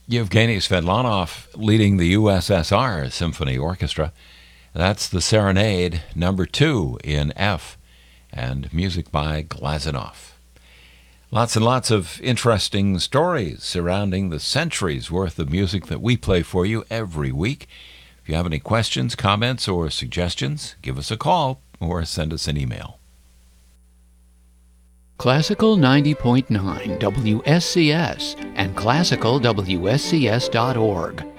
Yevgeny Svedlanov leading the USSR Symphony Orchestra. That's the Serenade number 2 in F, and music by Glazunov. Lots and lots of interesting stories surrounding the centuries worth of music that we play for you every week. If you have any questions, comments, or suggestions, give us a call or send us an email. Classical 90.9 WSCS and classicalwscs.org.